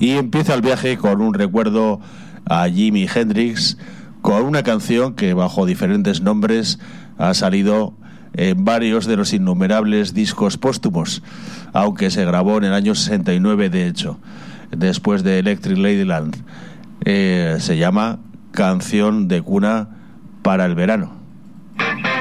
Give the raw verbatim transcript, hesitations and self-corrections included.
Y empieza el viaje con un recuerdo a Jimi Hendrix, con una canción que bajo diferentes nombres ha salido en varios de los innumerables discos póstumos, aunque se grabó en el año sesenta y nueve de hecho, después de Electric Ladyland. Eh, se llama Canción de cuna para el verano.